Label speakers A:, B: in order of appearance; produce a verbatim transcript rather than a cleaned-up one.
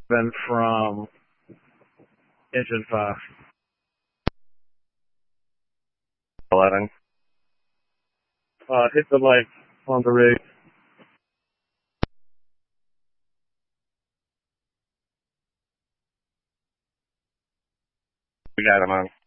A: Then from engine five.
B: eleven.
A: Uh, hit the lights on the rig.
B: We got him on.